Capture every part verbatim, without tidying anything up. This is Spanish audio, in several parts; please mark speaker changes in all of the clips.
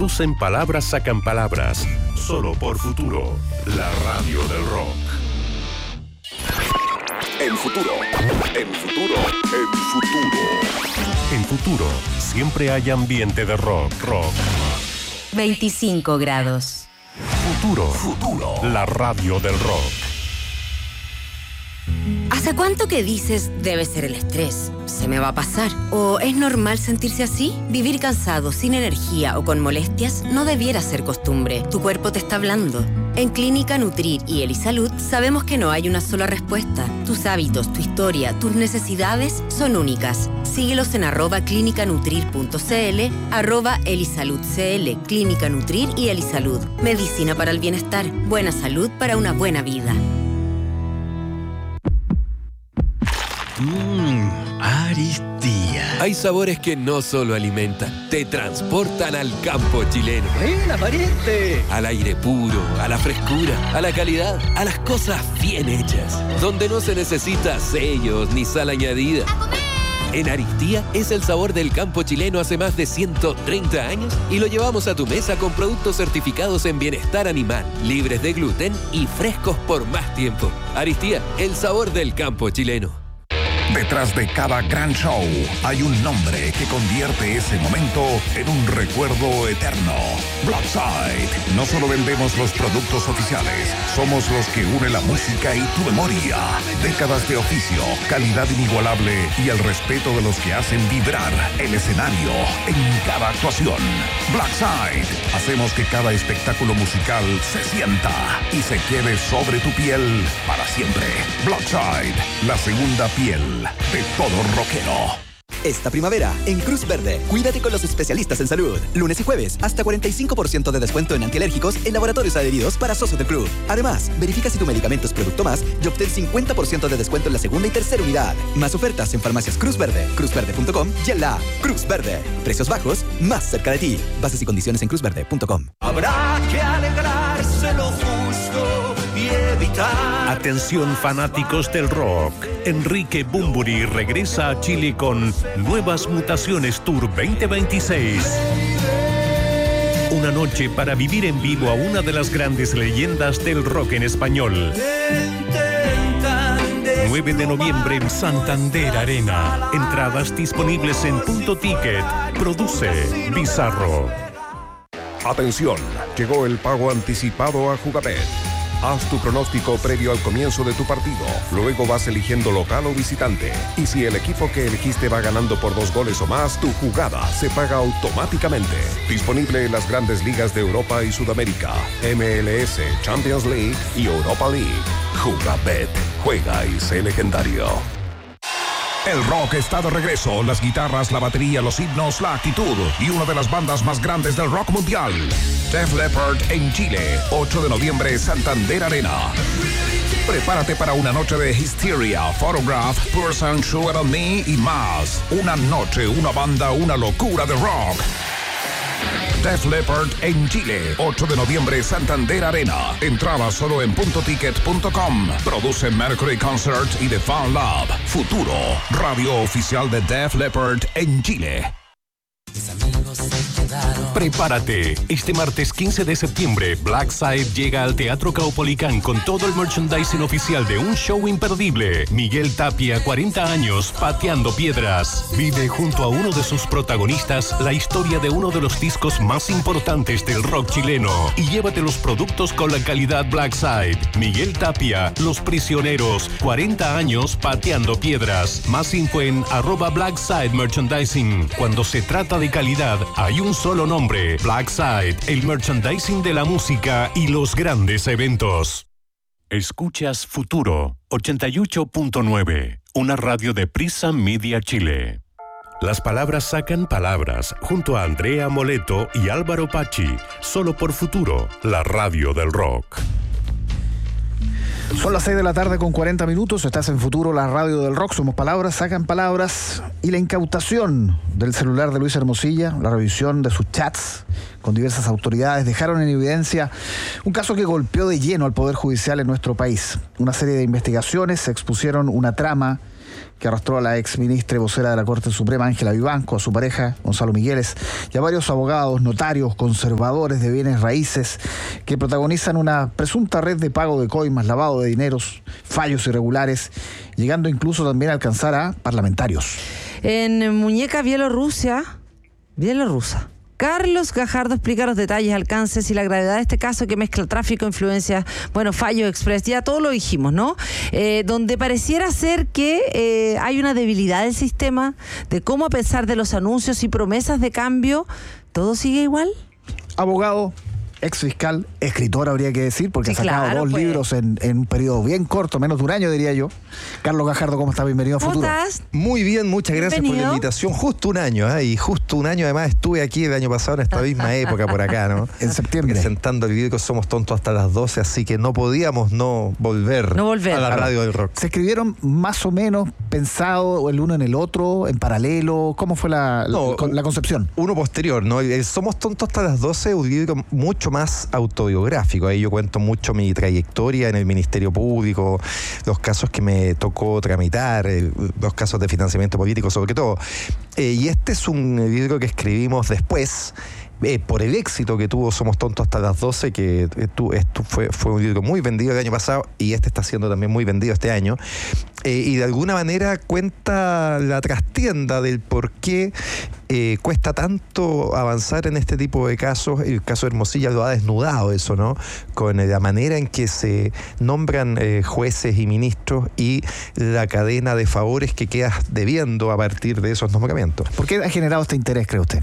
Speaker 1: Todos en Palabras Sacan Palabras. Solo por Futuro, la radio del rock.
Speaker 2: En Futuro, en Futuro, en Futuro.
Speaker 1: En Futuro, siempre hay ambiente de rock, rock.
Speaker 3: veinticinco grados.
Speaker 1: Futuro, Futuro, la radio del rock.
Speaker 3: ¿Hace cuánto que dices debe ser el estrés? ¿Se me va a pasar? ¿O es normal sentirse así? Vivir cansado, sin energía o con molestias no debiera ser costumbre. Tu cuerpo te está hablando. En Clínica Nutrir y Elisalud sabemos que no hay una sola respuesta. Tus hábitos, tu historia, tus necesidades son únicas. Síguelos en arroba clínicanutrir.cl, arroba elisaludcl, Clínica Nutrir y Elisalud. Medicina para el bienestar. Buena salud para una buena vida.
Speaker 4: Mmm, Aristía. Hay sabores que no solo alimentan, te transportan al campo chileno.
Speaker 5: ¡Buena, pariente!
Speaker 4: Al aire puro, a la frescura, a la calidad, a las cosas bien hechas. Donde no se necesita sellos ni sal añadida.
Speaker 6: ¡A comer!
Speaker 4: En Aristía es el sabor del campo chileno hace más de ciento treinta años y lo llevamos a tu mesa con productos certificados en bienestar animal, libres de gluten y frescos por más tiempo. Aristía, el sabor del campo chileno.
Speaker 2: Detrás de cada gran show hay un nombre que convierte ese momento en un recuerdo eterno. Blackside. No solo vendemos los productos oficiales, somos los que unen la música y tu memoria. Décadas de oficio, calidad inigualable y el respeto de los que hacen vibrar el escenario en cada actuación. Blackside. Hacemos que cada espectáculo musical se sienta y se quede sobre tu piel para siempre. Blackside, la segunda piel de todo rockero.
Speaker 7: Esta primavera, en Cruz Verde, cuídate con los especialistas en salud. Lunes y jueves, hasta cuarenta y cinco por ciento de descuento en antialérgicos en laboratorios adheridos para socios del club. Además, verifica si tu medicamento es Producto Más y obtén cincuenta por ciento de descuento en la segunda y tercera unidad. Más ofertas en farmacias Cruz Verde, cruz verde punto com y en la app Cruz Verde. Precios bajos, más cerca de ti. Bases y condiciones en cruz verde punto com.
Speaker 8: Habrá que alegrarse lo justo y evitar...
Speaker 1: Atención fanáticos del rock. Enrique Bunbury regresa a Chile con Nuevas Mutaciones Tour veinte veintiséis. Una noche para vivir en vivo a una de las grandes leyendas del rock en español. nueve de noviembre en Santander Arena. Entradas disponibles en Punto Ticket. Produce Bizarro.
Speaker 9: Atención, llegó el pago anticipado a Jugabet. Haz tu pronóstico previo al comienzo de tu partido. Luego vas eligiendo local o visitante. Y si el equipo que elegiste va ganando por dos goles o más, tu jugada se paga automáticamente. Disponible en las grandes ligas de Europa y Sudamérica, M L S, Champions League y Europa League. Jugabet. Juega y sé legendario.
Speaker 2: El rock está de regreso. Las guitarras, la batería, los himnos, la actitud y una de las bandas más grandes del rock mundial. Def Leppard en Chile, ocho de noviembre, Santander Arena. Prepárate para una noche de Hysteria, Photograph, Person, Sugar on Me y más. Una noche, una banda, una locura de rock. Def Leppard en Chile, ocho de noviembre, Santander Arena. Entrada solo en punto ticket punto com. Produce Mercury Concert y The Fan Lab. Futuro, radio oficial de Def Leppard en Chile.
Speaker 1: Prepárate. Este martes quince de septiembre, Blackside llega al Teatro Caupolicán con todo el merchandising oficial de un show imperdible. Miguel Tapia, cuarenta años, pateando piedras. Vive junto a uno de sus protagonistas la historia de uno de los discos más importantes del rock chileno. Y llévate los productos con la calidad Blackside. Miguel Tapia, Los Prisioneros, cuarenta años, pateando piedras. Más info en arroba Blackside Merchandising. Cuando se trata de calidad, hay un solo nombre: Blackside, el merchandising de la música y los grandes eventos. Escuchas Futuro ochenta y ocho punto nueve, una radio de Prisa Media Chile. Las palabras sacan palabras, junto a Andrea Moleto y Álvaro Pachi, solo por Futuro, la radio del rock.
Speaker 10: Son las seis de la tarde con cuarenta minutos, estás en Futuro, la radio del rock, somos palabras, sacan palabras, y la incautación del celular de Luis Hermosilla, la revisión de sus chats con diversas autoridades, dejaron en evidencia un caso que golpeó de lleno al Poder Judicial en nuestro país. Una serie de investigaciones expusieron una trama que arrastró a la ex ministra y vocera de la Corte Suprema, Ángela Vivanco, a su pareja, Gonzalo Migueles, y a varios abogados, notarios, conservadores de bienes raíces, que protagonizan una presunta red de pago de coimas, lavado de dineros, fallos irregulares, llegando incluso también a alcanzar a parlamentarios.
Speaker 5: En Muñeca Bielorrusia, Bielorrusa, Carlos Gajardo explica los detalles, alcances y la gravedad de este caso que mezcla tráfico, influencia, bueno, fallo express, ya todo lo dijimos, ¿no? Eh, donde pareciera ser que eh, hay una debilidad del sistema, de cómo a pesar de los anuncios y promesas de cambio, todo sigue igual.
Speaker 10: Abogado, ex fiscal, escritor habría que decir, porque
Speaker 5: Sí,
Speaker 10: ha sacado
Speaker 5: claro,
Speaker 10: dos
Speaker 5: pues.
Speaker 10: libros en, en un periodo bien corto, menos de un año diría yo. Carlos Gajardo, ¿cómo está? Bienvenido a
Speaker 5: ¿Cómo
Speaker 10: Futuro.
Speaker 5: estás?
Speaker 6: Muy bien, muchas gracias por
Speaker 5: Bienvenido.
Speaker 6: la invitación. Justo un año, ¿eh? Y justo un año además estuve aquí el año pasado en esta misma época por acá, ¿no?
Speaker 10: En septiembre.
Speaker 6: Presentando el video Somos Tontos hasta las doce, así que no podíamos no volver,
Speaker 5: No volver.
Speaker 6: a la
Speaker 10: Claro.
Speaker 6: radio del rock.
Speaker 10: ¿Se escribieron más o menos pensado el uno en el otro, en paralelo? ¿Cómo fue la,
Speaker 6: No,
Speaker 10: la, la concepción?
Speaker 6: Uno posterior, ¿no? El Somos Tontos hasta las doce, un libro mucho más autobiográfico. Ahí yo cuento mucho mi trayectoria en el Ministerio Público, los casos que me tocó tramitar, el- los casos de financiamiento político sobre todo. Eh, y este es un libro que escribimos después, eh, por el éxito que tuvo Somos Tontos hasta las doce, que eh, tu- esto fue, fue un libro muy vendido el año pasado y este está siendo también muy vendido este año. Eh, y de alguna manera cuenta la trastienda del por qué eh, cuesta tanto avanzar en este tipo de casos. El caso de Hermosilla lo ha desnudado eso, ¿no? Con eh, la manera en que se nombran eh, jueces y ministros y la cadena de favores que quedas debiendo a partir de esos nombramientos.
Speaker 10: ¿Por qué ha generado este interés, cree usted?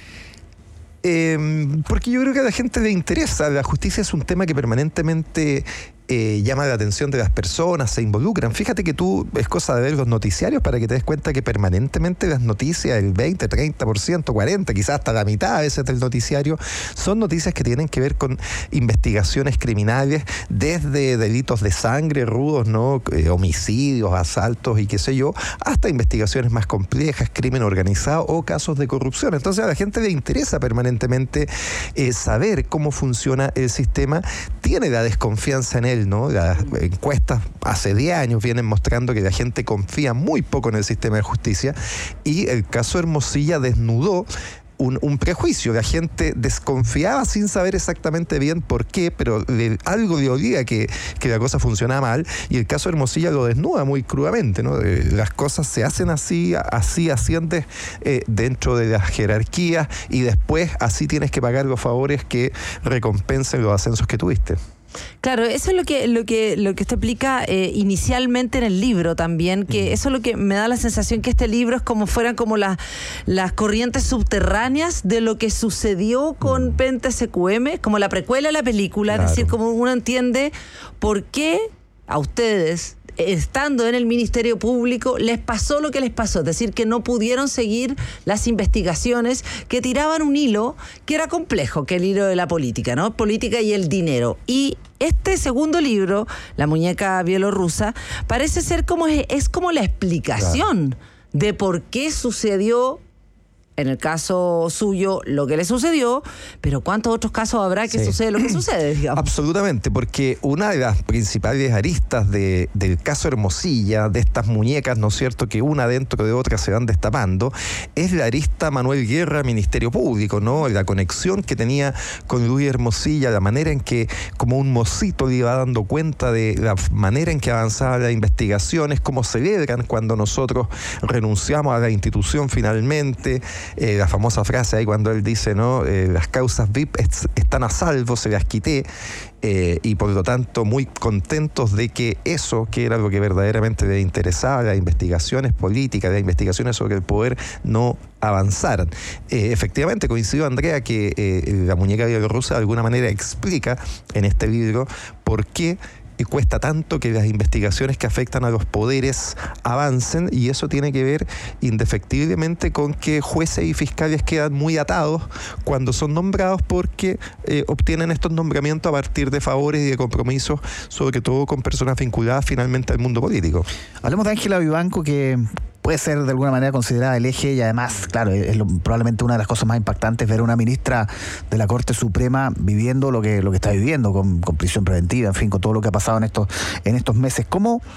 Speaker 6: Eh, porque yo creo que a la gente le interesa. La justicia es un tema que permanentemente eh, llama la atención de las personas, se involucran. Fíjate que tú, es cosa de ver los noticiarios para que te des cuenta que permanentemente las noticias, el veinte, treinta por ciento, cuarenta por ciento, quizás hasta la mitad a veces del noticiario, son noticias que tienen que ver con investigaciones criminales, desde delitos de sangre rudos, ¿no? Eh, homicidios, asaltos y qué sé yo, hasta investigaciones más complejas, crimen organizado o casos de corrupción. Entonces a la gente le interesa permanentemente eh, saber cómo funciona el sistema, tiene la desconfianza en él, ¿no? Las encuestas hace diez años vienen mostrando que la gente confía muy poco en el sistema de justicia, y el caso Hermosilla desnudó Un, un prejuicio. La gente desconfiaba sin saber exactamente bien por qué, pero le, algo le olía que, que la cosa funcionaba mal, y el caso Hermosilla lo desnuda muy crudamente, ¿no? Eh, las cosas se hacen así, así asciendes eh, dentro de las jerarquías, y después así tienes que pagar los favores que recompensen los ascensos que tuviste.
Speaker 5: Claro, eso es lo que lo que lo que usted explica eh, inicialmente en el libro también, que eso es lo que me da la sensación que este libro es como fueran como las las corrientes subterráneas de lo que sucedió con Pente S Q M, como la precuela de la película,
Speaker 6: Claro.
Speaker 5: es decir, como uno entiende por qué a ustedes, estando en el Ministerio Público, les pasó lo que les pasó, es decir, que no pudieron seguir las investigaciones, que tiraban un hilo que era complejo, que el hilo de la política, ¿no? Política y el dinero. Y este segundo libro, La muñeca bielorrusa, parece ser como es, es como la explicación de por qué sucedió, en el caso suyo, lo que le sucedió, pero ¿cuántos otros casos habrá que
Speaker 6: Sí.
Speaker 5: sucede lo que sucede, digamos?
Speaker 6: Absolutamente, porque una de las principales aristas de, del caso Hermosilla, de estas muñecas, ¿no es cierto?, que una dentro de otra se van destapando, es la arista Manuel Guerra, Ministerio Público, ¿no? La conexión que tenía con Luis Hermosilla, la manera en que, como un mocito, le iba dando cuenta de la manera en que avanzaban las investigaciones, cómo celebran cuando nosotros renunciamos a la institución finalmente. Eh, la famosa frase ahí cuando él dice, ¿no? Eh, las causas V I P est- están a salvo, se las quité, eh, y por lo tanto muy contentos de que eso, que era lo que verdaderamente le interesaba, las investigaciones políticas, las investigaciones sobre el poder, no avanzaran. Eh, efectivamente, coincidió Andrea que eh, la muñeca bielorrusa de alguna manera explica en este libro por qué y cuesta tanto que las investigaciones que afectan a los poderes avancen, y eso tiene que ver indefectiblemente con que jueces y fiscales quedan muy atados cuando son nombrados, porque eh, obtienen estos nombramientos a partir de favores y de compromisos, sobre todo con personas vinculadas finalmente al mundo político.
Speaker 10: Hablemos de Ángela Vivanco, que puede ser de alguna manera considerada el eje, y además, claro, es lo, probablemente una de las cosas más impactantes ver a una ministra de la Corte Suprema viviendo lo que, lo que está viviendo, con, con prisión preventiva, en fin, con todo lo que ha pasado en estos, en estos meses. ¿Cómo,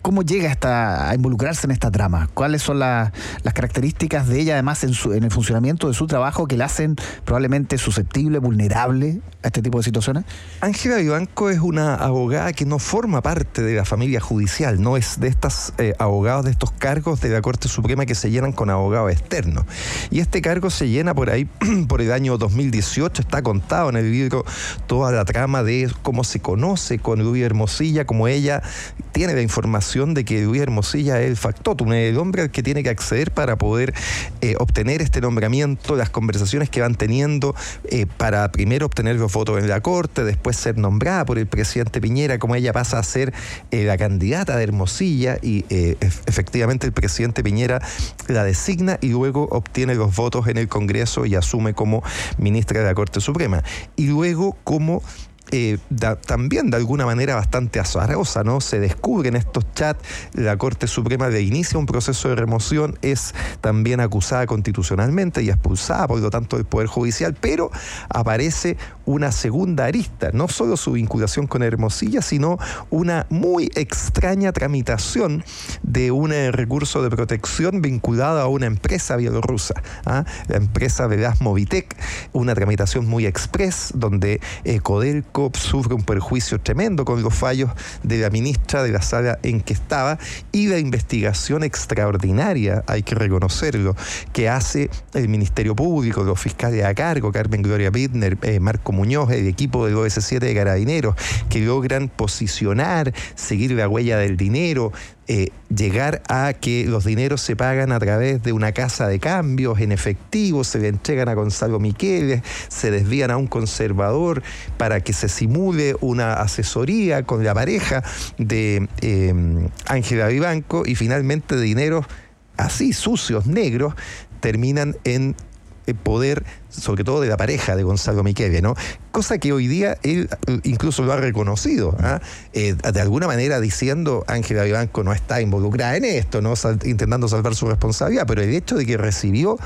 Speaker 10: ¿Cómo llega esta, a involucrarse en esta trama? ¿Cuáles son la, las características de ella, además, en, su, en el funcionamiento de su trabajo que la hacen probablemente susceptible, vulnerable a este tipo de situaciones?
Speaker 6: Ángela Vivanco es una abogada que no forma parte de la familia judicial, no es de estos eh, abogados, de estos cargos de la Corte Suprema que se llenan con abogados externos. Y este cargo se llena por ahí, por el año dos mil dieciocho, está contado en el libro toda la trama de cómo se conoce con Luis Hermosilla, como ella tiene la información de que Luis Hermosilla es el factotum, el hombre al que tiene que acceder para poder eh, obtener este nombramiento, las conversaciones que van teniendo eh, para primero obtener los votos en la Corte, después ser nombrada por el presidente Piñera, como ella pasa a ser eh, la candidata de Hermosilla y eh, efectivamente el presidente Piñera la designa y luego obtiene los votos en el Congreso y asume como ministra de la Corte Suprema. Y luego como Eh, da, también de alguna manera bastante azarosa, ¿no? Se descubre en estos chats, la Corte Suprema le inicia un proceso de remoción, es también acusada constitucionalmente y expulsada, por lo tanto, del Poder Judicial, pero aparece una segunda arista, no solo su vinculación con Hermosilla, sino una muy extraña tramitación de un eh, recurso de protección vinculado a una empresa bielorrusa, ¿ah? La empresa Velas Movitec, una tramitación muy express, donde eh, Codelco sufre un perjuicio tremendo con los fallos de la ministra de la sala en que estaba y la investigación extraordinaria, hay que reconocerlo, que hace el Ministerio Público, los fiscales a cargo, Carmen Gloria Bittner, eh, Marco Muñoz, el equipo del O S siete de Carabineros, que logran posicionar, seguir la huella del dinero, Eh, llegar a que los dineros se pagan a través de una casa de cambios en efectivo, se le entregan a Gonzalo Miqueles, se desvían a un conservador para que se simule una asesoría con la pareja de eh, Ángela Vivanco y finalmente dineros así sucios, negros, terminan en el poder, sobre todo de la pareja de Gonzalo Miqueles, ¿no? Cosa que hoy día él incluso lo ha reconocido, ¿eh? Eh, de alguna manera diciendo Ángela Vivanco no está involucrada en esto, ¿no? Sal, intentando salvar su responsabilidad, pero el hecho de que recibió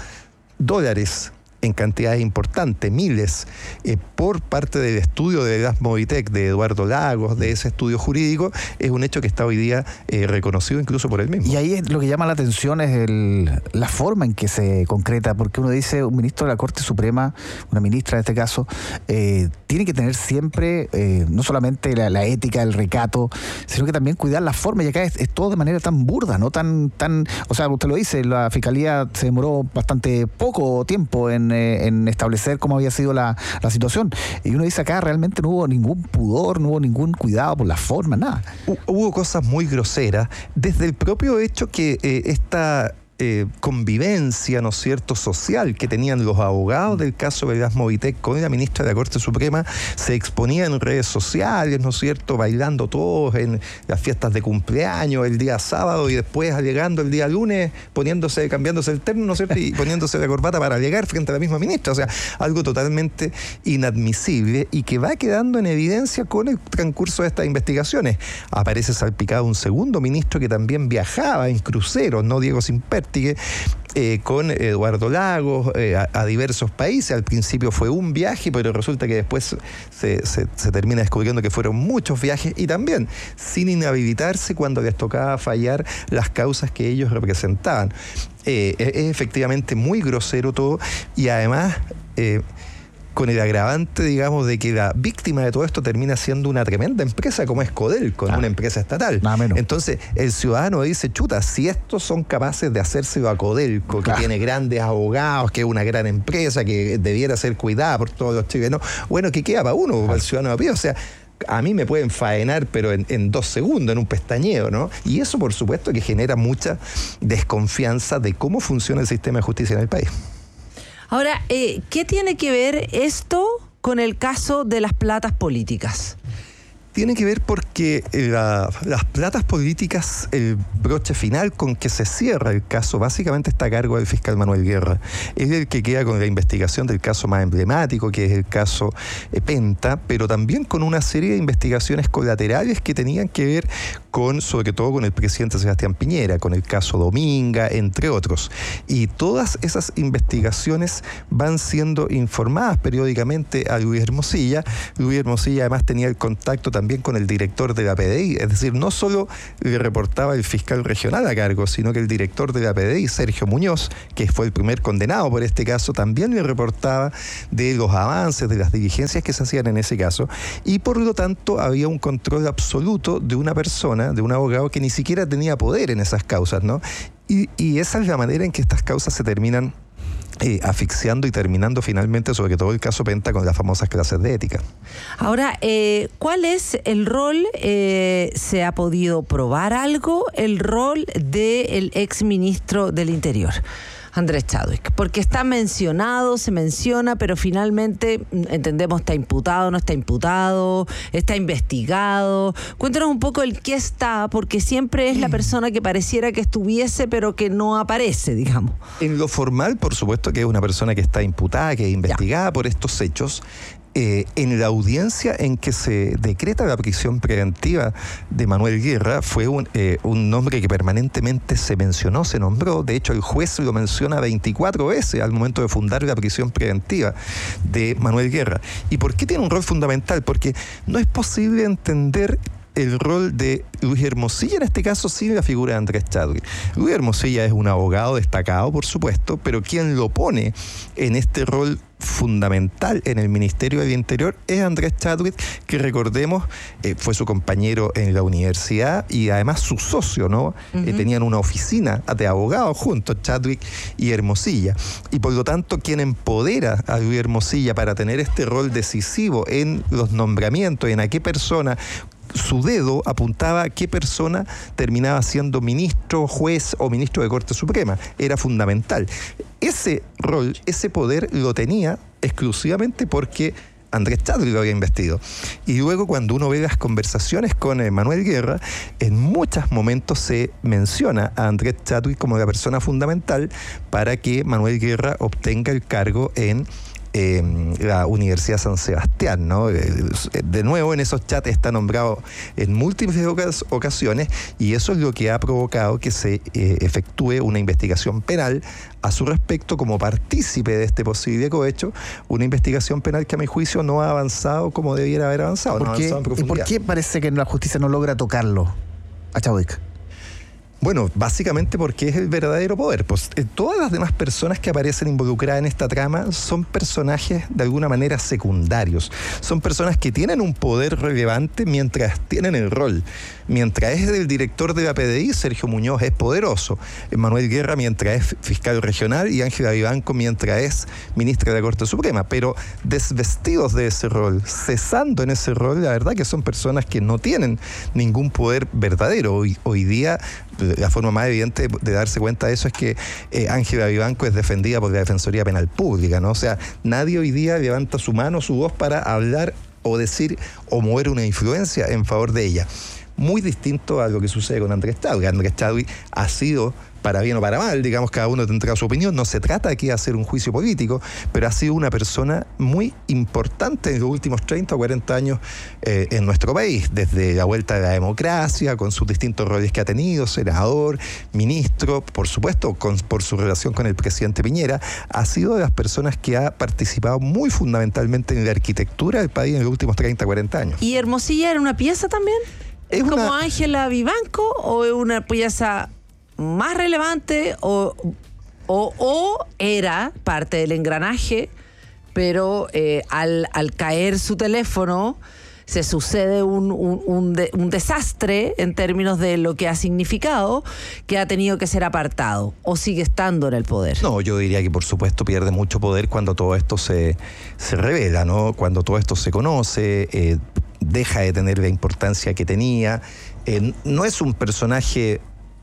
Speaker 6: dólares en cantidades importantes, miles, eh, por parte del estudio de Velas Movitec, de Eduardo Lagos, de ese estudio jurídico, es un hecho que está hoy día eh, reconocido incluso por él mismo.
Speaker 10: Y ahí es lo que llama la atención es el, la forma en que se concreta, porque uno dice, un ministro de la Corte Suprema, una ministra en este caso, eh, tiene que tener siempre, eh, no solamente la, la ética, el recato, sino que también cuidar la forma, y acá es, es todo de manera tan burda, no tan, tan, o sea, usted lo dice, la Fiscalía se demoró bastante poco tiempo en en establecer cómo había sido la, la situación. Y uno dice acá realmente no hubo ningún pudor, no hubo ningún cuidado por la forma, nada.
Speaker 6: Hubo cosas muy groseras, desde el propio hecho que eh, esta eh, convivencia, ¿no es cierto?, social que tenían los abogados del caso Velas Movitec con la ministra de la Corte Suprema, se exponía en redes sociales, ¿no es cierto?, bailando todos en las fiestas de cumpleaños el día sábado y después llegando el día lunes poniéndose, cambiándose el terno, ¿no es cierto?, y poniéndose la corbata para llegar frente a la misma ministra. O sea, algo totalmente inadmisible y que va quedando en evidencia con el transcurso de estas investigaciones. Aparece salpicado un segundo ministro que también viajaba en cruceros, ¿no?, Diego Simperti, Eh, con Eduardo Lagos eh, a, a diversos países. Al principio fue un viaje, pero resulta que después se, se, se termina descubriendo que fueron muchos viajes y también sin inhabilitarse cuando les tocaba fallar las causas que ellos representaban. Eh, es, es efectivamente muy grosero todo y además eh, con el agravante, digamos, de que la víctima de todo esto termina siendo una tremenda empresa como es Codelco, ah, una empresa estatal. Nada menos. Entonces, el ciudadano dice, chuta, si estos son capaces de hacérselo a Codelco, que ah. tiene grandes abogados, que es una gran empresa, que debiera ser cuidada por todos los chilenos, bueno, ¿qué queda para uno, ah. para el ciudadano a pie? O sea, a mí me pueden faenar, pero en, en dos segundos, en un pestañeo, ¿no? Y eso, por supuesto, que genera mucha desconfianza de cómo funciona el sistema de justicia en el país.
Speaker 5: Ahora, eh, ¿qué tiene que ver esto con el caso de las platas políticas?
Speaker 6: Tiene que ver porque la, las platas políticas, el broche final con que se cierra el caso, básicamente está a cargo del fiscal Manuel Guerra. Es el que queda con la investigación del caso más emblemático, que es el caso eh, Penta, pero también con una serie de investigaciones colaterales que tenían que ver con, sobre todo con el presidente Sebastián Piñera, con el caso Dominga, entre otros. Y todas esas investigaciones van siendo informadas periódicamente a Luis Hermosilla. Luis Hermosilla además tenía el contacto también también con el director de la P D I, es decir, no solo le reportaba el fiscal regional a cargo, sino que el director de la P D I, Sergio Muñoz, que fue el primer condenado por este caso, también le reportaba de los avances, de las diligencias que se hacían en ese caso, y por lo tanto había un control absoluto de una persona, de un abogado que ni siquiera tenía poder en esas causas, ¿no? Y, y esa es la manera en que estas causas se terminan Eh, asfixiando y terminando finalmente, sobre todo el caso Penta, con las famosas clases de ética.
Speaker 5: Ahora, eh, ¿cuál es el rol? Eh, ¿Se ha podido probar algo? El rol del ex ministro del Interior, Andrés Chadwick, porque está mencionado, se menciona, pero finalmente entendemos está imputado, no está imputado, está investigado. Cuéntanos un poco el qué está, porque siempre es la persona que pareciera que estuviese, pero que no aparece, digamos.
Speaker 6: En lo formal, por supuesto que es una persona que está imputada, que es investigada ya por estos hechos. Eh, en la audiencia en que se decreta la prisión preventiva de Manuel Guerra fue un, eh, un nombre que permanentemente se mencionó, se nombró. De hecho, el juez lo menciona veinticuatro veces al momento de fundar la prisión preventiva de Manuel Guerra. ¿Y por qué tiene un rol fundamental? Porque no es posible entender el rol de Luis Hermosilla, en este caso, sin la figura de Andrés Chadwick. Luis Hermosilla es un abogado destacado, por supuesto, pero quien lo pone en este rol fundamental en el Ministerio del Interior es Andrés Chadwick, que recordemos eh, fue su compañero en la universidad y además su socio, ¿no? Uh-huh. Eh, tenían una oficina de abogados juntos, Chadwick y Hermosilla. Y por lo tanto, quien empodera a Luis Hermosilla para tener este rol decisivo en los nombramientos, en a qué persona su dedo apuntaba a qué persona terminaba siendo ministro, juez o ministro de Corte Suprema. Era fundamental. Ese rol, ese poder lo tenía exclusivamente porque Andrés Chadwick lo había investido. Y luego, cuando uno ve las conversaciones con eh, Manuel Guerra, en muchos momentos se menciona a Andrés Chadwick como la persona fundamental para que Manuel Guerra obtenga el cargo en Eh, la Universidad San Sebastián, ¿no? De nuevo, en esos chats está nombrado en múltiples ocasiones, y eso es lo que ha provocado que se eh, efectúe una investigación penal a su respecto como partícipe de este posible cohecho, una investigación penal que a mi juicio no ha avanzado como debiera haber avanzado.
Speaker 10: ¿Por
Speaker 6: no ha
Speaker 10: qué?
Speaker 6: avanzado en profundidad.
Speaker 10: ¿Y por qué parece que la justicia no logra tocarlo a Chadwick?
Speaker 6: Bueno, básicamente porque es el verdadero poder. Pues eh, todas las demás personas que aparecen involucradas en esta trama son personajes de alguna manera secundarios. Son personas que tienen un poder relevante mientras tienen el rol. Mientras es el director de la P D I, Sergio Muñoz es poderoso. Manuel Guerra mientras es fiscal regional y Ángela Vivanco mientras es ministra de la Corte Suprema. Pero desvestidos de ese rol, cesando en ese rol, la verdad que son personas que no tienen ningún poder verdadero. Hoy, hoy día, la forma más evidente de darse cuenta de eso es que eh, Ángela Vivanco es defendida por la Defensoría Penal Pública, ¿no? O sea, nadie hoy día levanta su mano, su voz para hablar o decir o mover una influencia en favor de ella. Muy distinto a lo que sucede con Andrés Chadwick. Andrés Chadwick ha sido, para bien o para mal, digamos, cada uno tendrá su opinión, no se trata aquí de hacer un juicio político, pero ha sido una persona muy importante en los últimos treinta o cuarenta años eh, en nuestro país, desde la vuelta de la democracia, con sus distintos roles que ha tenido, senador, ministro, por supuesto, con, por su relación con el presidente Piñera, ha sido de las personas que ha participado muy fundamentalmente en la arquitectura del país en los últimos treinta, cuarenta años.
Speaker 5: ¿Y Hermosilla era una pieza también? ¿Es
Speaker 6: una...
Speaker 5: como Ángela Vivanco o es una pieza más relevante o, o, o era parte del engranaje, pero eh, al, al caer su teléfono se sucede un, un, un, de, un desastre en términos de lo que ha significado, que ha tenido que ser apartado, o sigue estando en el poder?
Speaker 6: No, yo diría que por supuesto pierde mucho poder cuando todo esto se, se revela, ¿no? Cuando todo esto se conoce, eh, deja de tener la importancia que tenía. Eh, no es un personaje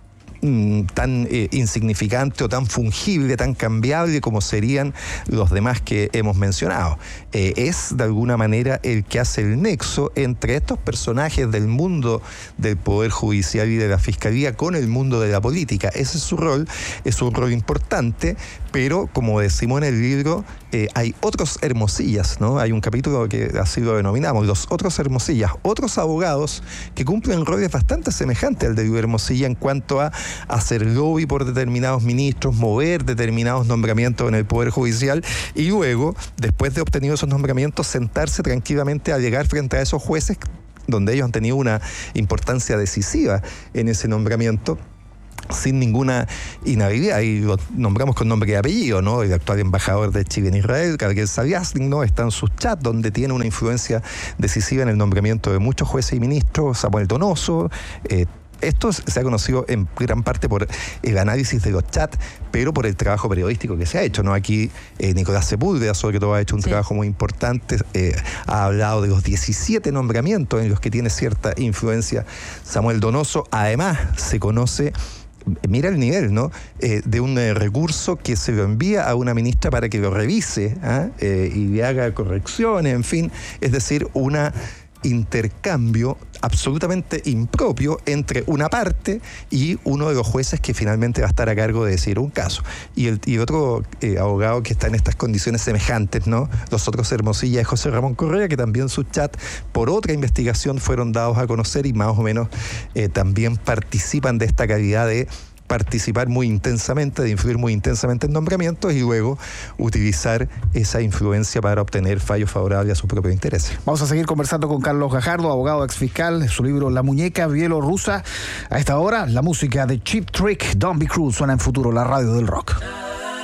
Speaker 6: tan eh, insignificante o tan fungible, tan cambiable como serían los demás que hemos mencionado. Eh, es de alguna manera el que hace el nexo entre estos personajes del mundo del Poder Judicial y de la Fiscalía con el mundo de la política. Ese es su rol, es un rol importante, pero como decimos en el libro, eh, hay otros Hermosillas, ¿no? Hay un capítulo que así lo denominamos, los otros Hermosillas, otros abogados que cumplen roles bastante semejantes al de Luis Hermosilla en cuanto a hacer lobby por determinados ministros, mover determinados nombramientos en el Poder Judicial y luego, después de obtenido esos nombramientos, sentarse tranquilamente a llegar frente a esos jueces donde ellos han tenido una importancia decisiva en ese nombramiento, sin ninguna inhabilidad, y lo nombramos con nombre y apellido, ¿no? El actual embajador de Chile en Israel, Gabriel Sabiasnik, ¿no? Está en sus chats, donde tiene una influencia decisiva en el nombramiento de muchos jueces y ministros, Samuel Donoso. eh, Esto se ha conocido en gran parte por el análisis de los chats, pero por el trabajo periodístico que se ha hecho, ¿no? Aquí eh, Nicolás Sepúlveda, sobre todo, ha hecho un sí. trabajo muy importante. Eh, ha hablado de los diecisiete nombramientos en los que tiene cierta influencia Samuel Donoso. Además, se conoce... Mira el nivel, ¿no? Eh, de un eh, recurso que se lo envía a una ministra para que lo revise ¿eh? Eh, y le haga correcciones, en fin. Es decir, una intercambio absolutamente impropio entre una parte y uno de los jueces que finalmente va a estar a cargo de decidir un caso. Y el y otro eh, abogado que está en estas condiciones semejantes, ¿no? Los otros Hermosilla es José Ramón Correa, que también sus chats por otra investigación fueron dados a conocer y más o menos eh, también participan de esta calidad de participar muy intensamente, de influir muy intensamente en nombramientos y luego utilizar esa influencia para obtener fallos favorables a sus propios intereses.
Speaker 10: Vamos a seguir conversando con Carlos Gajardo, abogado exfiscal, su libro La muñeca bielorrusa. A esta hora, la música de Cheap Trick, Don't Be Cruel, suena en Futuro, la radio del rock.